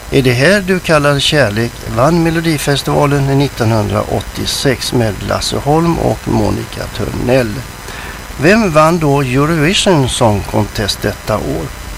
Är det här du kallar kärlek vann Melodifestivalen 1986 med Lasse Holm och Monica Törnell. Vem vann då Eurovision Song Contest detta år?